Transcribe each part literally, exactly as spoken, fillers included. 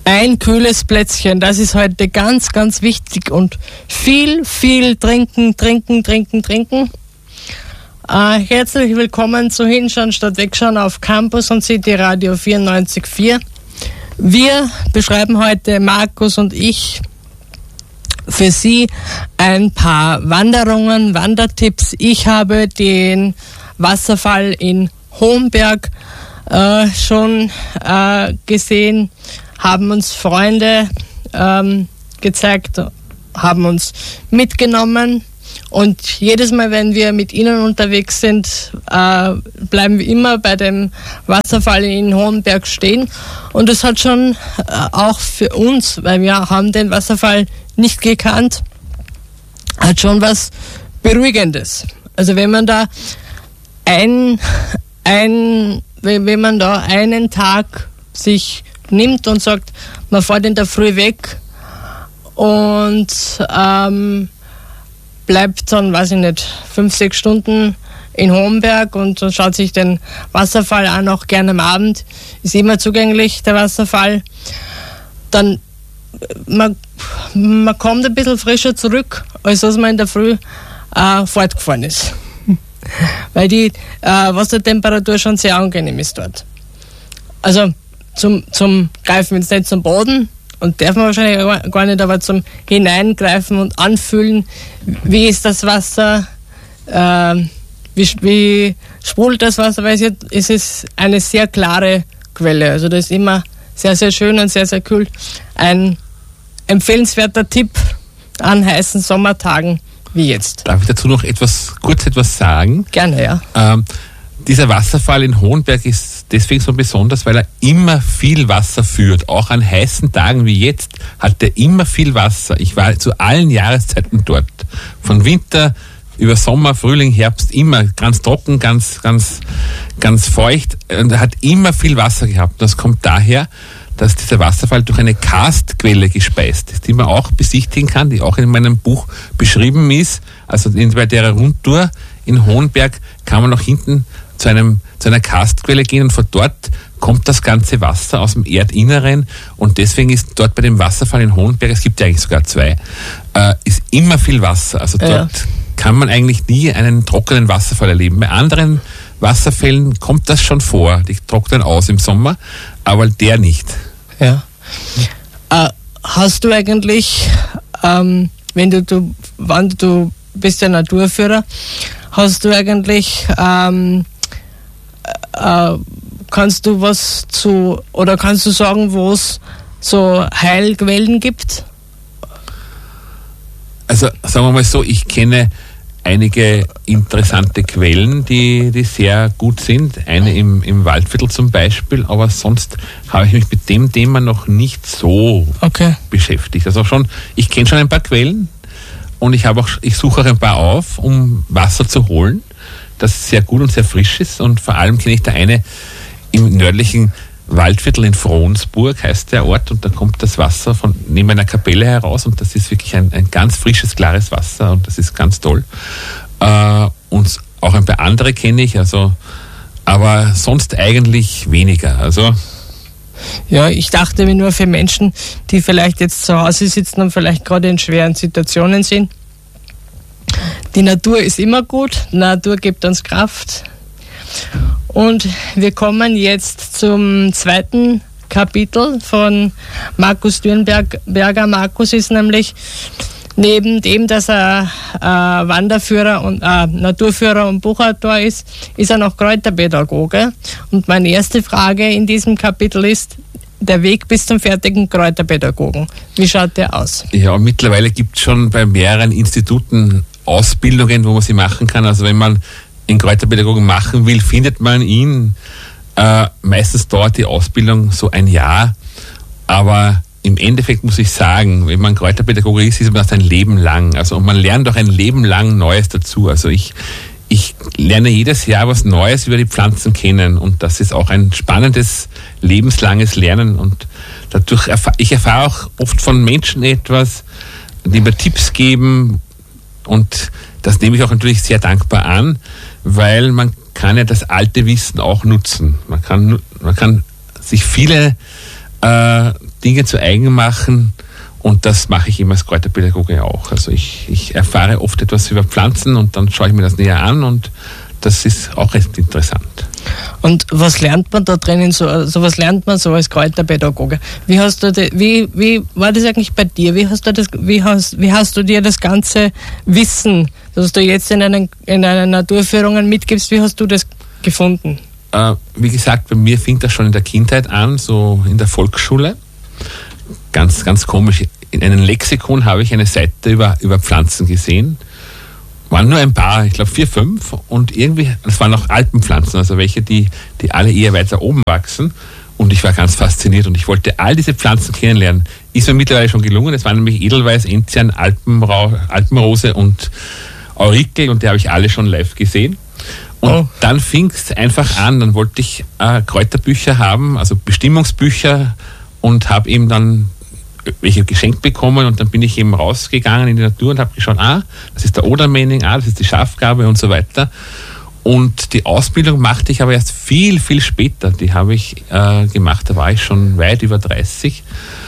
ein kühles Plätzchen, das ist heute ganz, ganz wichtig und viel, viel trinken, trinken, trinken, trinken. Äh, herzlich willkommen zu Hinschauen statt Wegschauen auf Campus und City Radio vierundneunzig Komma vier. Wir beschreiben heute, Markus und ich, für Sie ein paar Wanderungen, Wandertipps. Ich habe den Wasserfall in Hohenberg äh, schon äh, gesehen, haben uns Freunde ähm, gezeigt, haben uns mitgenommen und jedes Mal, wenn wir mit ihnen unterwegs sind, äh, bleiben wir immer bei dem Wasserfall in Hohenberg stehen und es hat schon äh, auch für uns, weil wir haben den Wasserfall nicht gekannt, hat schon was Beruhigendes. Also wenn man da ein, ein wenn man da einen Tag sich nimmt und sagt, man fährt in der Früh weg und ähm, bleibt dann, weiß ich nicht, fünf, sechs Stunden in Hohenberg und schaut sich den Wasserfall an, auch gerne am Abend, ist immer zugänglich, der Wasserfall, dann man, man kommt ein bisschen frischer zurück, als dass man in der Früh äh, fortgefahren ist. Weil die äh, Wassertemperatur schon sehr angenehm ist dort. Also zum, zum Greifen jetzt nicht zum Boden und darf man wahrscheinlich gar nicht, aber zum Hineingreifen und anfühlen, wie ist das Wasser, äh, wie, wie sprudelt das Wasser, weil es ist eine sehr klare Quelle. Also das ist immer sehr, sehr schön und sehr, sehr kühl. Ein empfehlenswerter Tipp an heißen Sommertagen wie jetzt. Darf ich dazu noch etwas, kurz etwas sagen? Gerne, ja. Ähm, dieser Wasserfall in Hohenberg ist deswegen so besonders, weil er immer viel Wasser führt. Auch an heißen Tagen wie jetzt hat er immer viel Wasser. Ich war zu allen Jahreszeiten dort. Von Winter über Sommer, Frühling, Herbst, immer ganz trocken, ganz, ganz, ganz feucht. Und er hat immer viel Wasser gehabt. Das kommt daher, dass dieser Wasserfall durch eine Karstquelle gespeist ist, die man auch besichtigen kann, die auch in meinem Buch beschrieben ist. Also bei der Rundtour in Hohenberg kann man nach hinten zu, einem, zu einer Karstquelle gehen und von dort kommt das ganze Wasser aus dem Erdinneren und deswegen ist dort bei dem Wasserfall in Hohenberg, es gibt ja eigentlich sogar zwei, äh, ist immer viel Wasser. Also dort ja. kann man eigentlich nie einen trockenen Wasserfall erleben. Bei anderen Wasserfällen kommt das schon vor, die trocknen aus im Sommer, aber der nicht. Ja. Äh, hast du eigentlich, ähm, wenn du, du, wann du bist ja Naturführer, hast du eigentlich, ähm, äh, kannst du was zu, oder kannst du sagen, wo es so Heilquellen gibt? Also sagen wir mal so, ich kenne einige interessante Quellen, die, die sehr gut sind. Eine im, im Waldviertel zum Beispiel, aber sonst habe ich mich mit dem Thema noch nicht so okay. beschäftigt. Also schon, ich kenne schon ein paar Quellen und ich habe auch, ich suche auch ein paar auf, um Wasser zu holen, das sehr gut und sehr frisch ist und vor allem kenne ich da eine im nördlichen Waldviertel in Fronsburg, heißt der Ort, und da kommt das Wasser von neben einer Kapelle heraus und das ist wirklich ein, ein ganz frisches, klares Wasser und das ist ganz toll. Äh, und auch ein paar andere kenne ich, also, aber sonst eigentlich weniger. Also ja, ich dachte mir nur für Menschen, die vielleicht jetzt zu Hause sitzen und vielleicht gerade in schweren Situationen sind. Die Natur ist immer gut, die Natur gibt uns Kraft. Und wir kommen jetzt zum zweiten Kapitel von Markus Dürnberger. Markus ist nämlich neben dem, dass er äh, Wanderführer und äh, Naturführer und Buchautor ist, ist er noch Kräuterpädagoge. Und meine erste Frage in diesem Kapitel ist, der Weg bis zum fertigen Kräuterpädagogen. Wie schaut der aus? Ja, mittlerweile gibt es schon bei mehreren Instituten Ausbildungen, wo man sie machen kann. Also wenn man in Kräuterpädagogen machen will, findet man ihn. Äh, meistens dauert die Ausbildung so ein Jahr, aber im Endeffekt muss ich sagen, wenn man Kräuterpädagoge ist, ist man das ein Leben lang. Also und man lernt auch ein Leben lang Neues dazu. Also ich, ich lerne jedes Jahr was Neues über die Pflanzen kennen und das ist auch ein spannendes, lebenslanges Lernen und dadurch erfahr, ich erfahre auch oft von Menschen etwas, die mir Tipps geben und das nehme ich auch natürlich sehr dankbar an, weil man kann ja das alte Wissen auch nutzen. Man kann, man kann sich viele äh, Dinge zu eigen machen. Und das mache ich immer als Kräuterpädagoge auch. Also ich, ich erfahre oft etwas über Pflanzen und dann schaue ich mir das näher an und das ist auch recht interessant. Und was lernt man da drinnen so, also was lernt man so als Kräuterpädagoge? Wie hast du das, wie, wie war das eigentlich bei dir? Wie hast du das, wie hast, wie hast du dir das ganze Wissen, das du jetzt in einen, in einen Naturführungen mitgibst, wie hast du das gefunden? Äh, wie gesagt, bei mir fing das schon in der Kindheit an, so in der Volksschule. Ganz, ganz komisch. In einem Lexikon habe ich eine Seite über, über Pflanzen gesehen. Waren nur ein paar, ich glaube vier, fünf. Und irgendwie, das waren auch Alpenpflanzen, also welche, die, die alle eher weiter oben wachsen. Und ich war ganz fasziniert und ich wollte all diese Pflanzen kennenlernen. Ist mir mittlerweile schon gelungen. Es waren nämlich Edelweiß, Enzian, Alpenrau, Alpenrose und Aurikel und die habe ich alle schon live gesehen. Und oh. dann fing es einfach an, dann wollte ich äh, Kräuterbücher haben, also Bestimmungsbücher und habe eben dann welche geschenkt bekommen und dann bin ich eben rausgegangen in die Natur und habe geschaut, ah, das ist der Odermähning, ah, das ist die Schafgarbe und so weiter. Und die Ausbildung machte ich aber erst viel, viel später. Die habe ich äh, gemacht, da war ich schon weit über dreißig.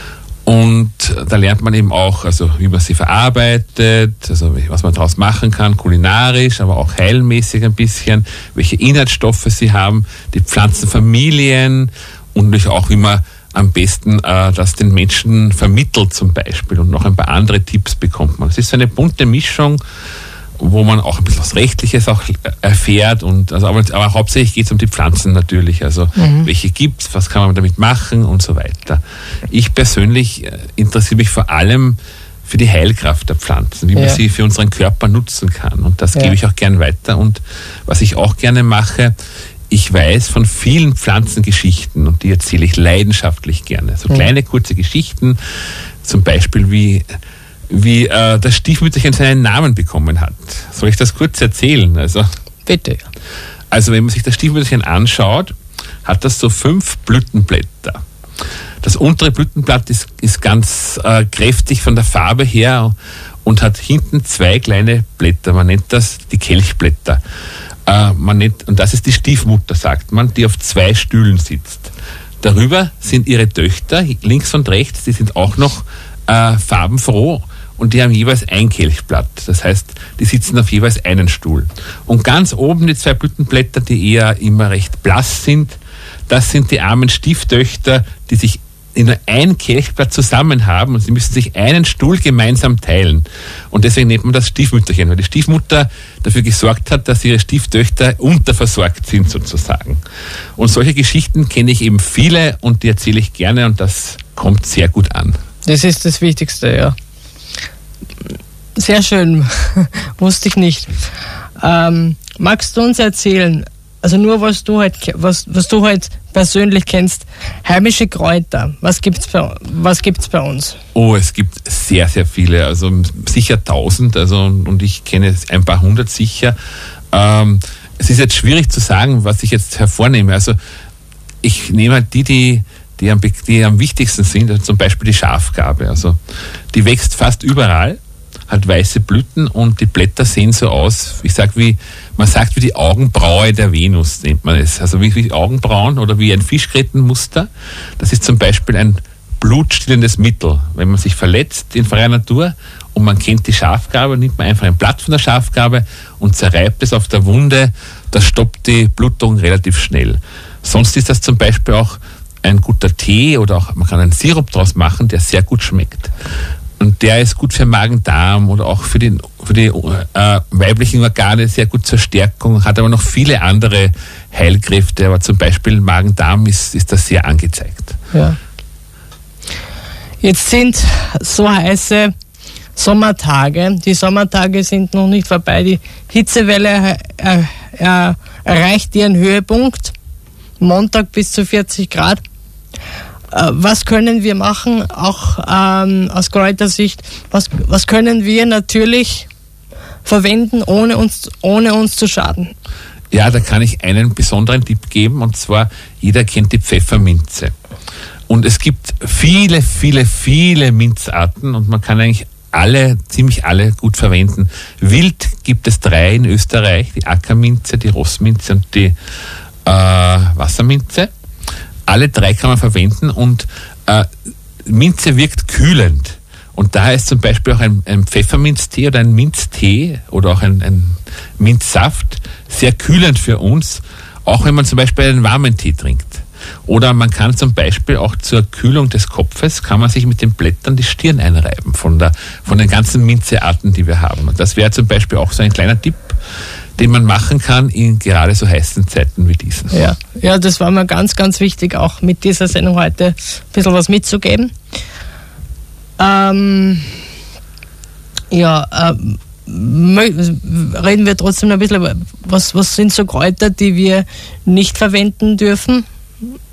Und da lernt man eben auch, also wie man sie verarbeitet, also was man daraus machen kann, kulinarisch, aber auch heilmäßig ein bisschen, welche Inhaltsstoffe sie haben, die Pflanzenfamilien und natürlich auch, wie man am besten äh, das den Menschen vermittelt zum Beispiel und noch ein paar andere Tipps bekommt man. Es ist so eine bunte Mischung, wo man auch ein bisschen was Rechtliches auch erfährt und also aber, aber hauptsächlich geht es um die Pflanzen natürlich, also mhm. welche gibt's, was kann man damit machen und so weiter. Ich persönlich äh, interessiere mich vor allem für die Heilkraft der Pflanzen, wie ja. man sie für unseren Körper nutzen kann und das ja. gebe ich auch gern weiter und was ich auch gerne mache, ich weiß von vielen Pflanzengeschichten und die erzähle ich leidenschaftlich gerne. So kleine, kurze Geschichten, zum Beispiel wie, wie äh, das Stiefmütterchen seinen Namen bekommen hat. Soll ich das kurz erzählen? Also, bitte. Also wenn man sich das Stiefmütterchen anschaut, hat das so fünf Blütenblätter. Das untere Blütenblatt ist, ist ganz äh, kräftig von der Farbe her und hat hinten zwei kleine Blätter. Man nennt das die Kelchblätter. Uh, man nennt, und das ist die Stiefmutter, sagt man, die auf zwei Stühlen sitzt. Darüber sind ihre Töchter, links und rechts, die sind auch noch uh, farbenfroh und die haben jeweils ein Kelchblatt. Das heißt, die sitzen auf jeweils einen Stuhl. Und ganz oben die zwei Blütenblätter, die eher immer recht blass sind, das sind die armen Stieftöchter, die sich in nur ein Kelchblatt zusammen haben und sie müssen sich einen Stuhl gemeinsam teilen. Und deswegen nennt man das Stiefmütterchen, weil die Stiefmutter dafür gesorgt hat, dass ihre Stieftöchter unterversorgt sind sozusagen. Und solche Geschichten kenne ich eben viele und die erzähle ich gerne und das kommt sehr gut an. Das ist das Wichtigste, ja. Sehr schön, wusste ich nicht. Ähm, magst du uns erzählen, also nur was du halt, was, was du halt persönlich kennst, heimische Kräuter, was gibt's bei, was gibt's bei uns? Oh, es gibt sehr, sehr viele, also sicher tausend, also und ich kenne ein paar hundert sicher. Ähm, es ist jetzt schwierig zu sagen, was ich jetzt hervornehme. Also ich nehme halt die, die, die, am, die am wichtigsten sind, also zum Beispiel die Schafgarbe. Also die wächst fast überall, hat weiße Blüten und die Blätter sehen so aus, ich sag wie, man sagt wie die Augenbraue der Venus, nennt man es. Also wie, wie Augenbrauen oder wie ein Fischgrätenmuster. Das ist zum Beispiel ein blutstillendes Mittel. Wenn man sich verletzt in freier Natur und man kennt die Schafgarbe, nimmt man einfach ein Blatt von der Schafgarbe und zerreibt es auf der Wunde. Das stoppt die Blutung relativ schnell. Sonst ist das zum Beispiel auch ein guter Tee oder auch man kann einen Sirup draus machen, der sehr gut schmeckt. Und der ist gut für Magen-Darm oder auch für die, für die äh, weiblichen Organe sehr gut zur Stärkung, hat aber noch viele andere Heilkräfte, aber zum Beispiel Magen-Darm ist, ist das sehr angezeigt. Ja. Jetzt sind so heiße Sommertage, die Sommertage sind noch nicht vorbei, die Hitzewelle äh, äh, erreicht ihren Höhepunkt, Montag bis zu vierzig Grad. Was können wir machen, auch ähm, aus Kräutersicht, was, was können wir natürlich verwenden, ohne uns, ohne uns zu schaden? Ja, da kann ich einen besonderen Tipp geben und zwar, jeder kennt die Pfefferminze. Und es gibt viele, viele, viele Minzarten und man kann eigentlich alle, ziemlich alle gut verwenden. Wild gibt es drei in Österreich, die Ackerminze, die Rossminze und die äh, Wasserminze. Alle drei kann man verwenden und äh, Minze wirkt kühlend. Und daher ist zum Beispiel auch ein, ein Pfefferminztee oder ein Minztee oder auch ein, ein Minzsaft sehr kühlend für uns, auch wenn man zum Beispiel einen warmen Tee trinkt. Oder man kann zum Beispiel auch zur Kühlung des Kopfes, kann man sich mit den Blättern die Stirn einreiben von, der, von den ganzen Minzearten, die wir haben. Und das wäre zum Beispiel auch so ein kleiner Tipp, den man machen kann in gerade so heißen Zeiten wie diesen. Ja, ja, das war mir ganz, ganz wichtig, auch mit dieser Sendung heute ein bisschen was mitzugeben. Ähm, ja, ähm, reden wir trotzdem ein bisschen über, was, was sind so Kräuter, die wir nicht verwenden dürfen?